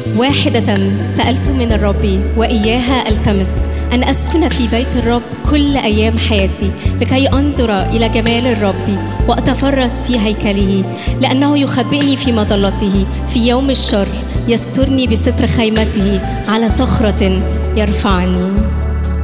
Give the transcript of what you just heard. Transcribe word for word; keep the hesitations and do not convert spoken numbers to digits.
واحدة سألت من الرب وإياها ألتمس، أن أسكن في بيت الرب كل أيام حياتي، لكي أنظر إلى جمال الرب وأتفرس في هيكله، لأنه يخبئني في مظلته في يوم الشر، يسترني بستر خيمته، على صخرة يرفعني.